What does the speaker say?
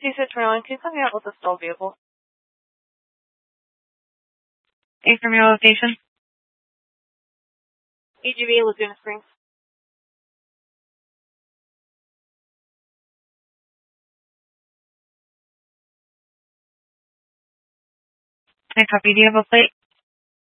C621, can you come out with a stalled vehicle? From your location? EGV, Laguna Springs. I copy. Do you have a plate?